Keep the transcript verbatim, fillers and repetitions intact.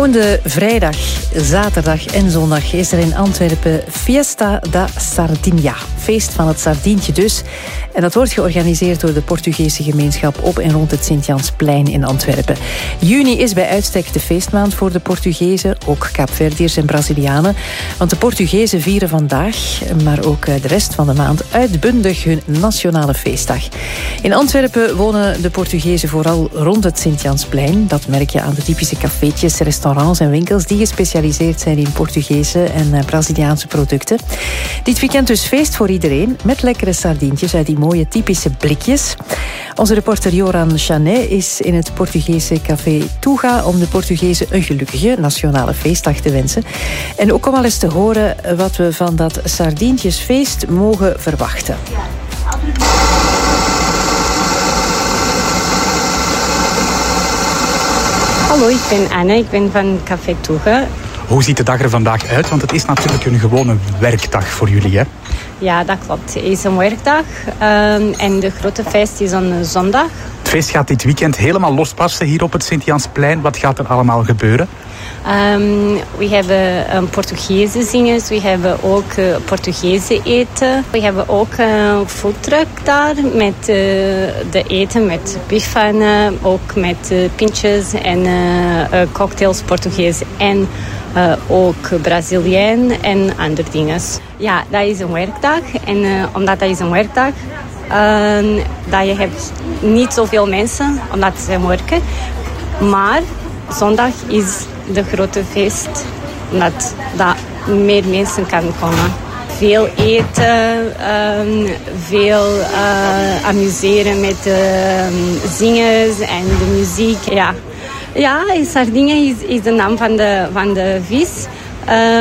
Komende vrijdag, zaterdag en zondag is er in Antwerpen Fiesta da Sardinha. Feest van het sardientje dus. En dat wordt georganiseerd door de Portugese gemeenschap op en rond het Sint-Jansplein in Antwerpen. Juni is bij uitstek de feestmaand voor de Portugezen, ook Kaapverdiërs en Brazilianen. Want de Portugezen vieren vandaag, maar ook de rest van de maand, uitbundig hun nationale feestdag. In Antwerpen wonen de Portugezen vooral rond het Sint-Jansplein. Dat merk je aan de typische cafeetjes, restaurants en winkels die gespecialiseerd zijn in Portugese en Braziliaanse producten. Dit weekend dus feest voor iedereen, met lekkere sardientjes uit die mooie typische blikjes. Onze reporter Joran Chanet is in het Portugese café Tuga om de Portugezen een gelukkige nationale feestdag te wensen. En ook om al eens te horen wat we van dat sardientjesfeest mogen verwachten. Hallo, ik ben Anne, ik ben van Café Tuga. Hoe ziet de dag er vandaag uit? Want het is natuurlijk een gewone werkdag voor jullie, hè? Ja, dat klopt. Het is een werkdag um, en de grote feest is een zondag. Het feest gaat dit weekend helemaal losbarsten hier op het Sint-Jansplein. Wat gaat er allemaal gebeuren? Um, we hebben um, Portugese zingers, we hebben ook uh, Portugese eten. We hebben ook een foodtruck daar met uh, de eten, met bifanen, ook met uh, pintjes en uh, uh, cocktails Portugees en uh, ook Braziliaan en andere dingen. Ja, dat is een werkdag en uh, omdat dat is een werkdag, uh, dat je hebt niet zoveel mensen omdat ze werken, maar zondag is de grote feest, omdat dat meer mensen kan komen. Veel eten, um, veel uh, amuseren met de um, zingers en de muziek. Ja, ja Sardinha is, is de naam van de, van de vis. Uh,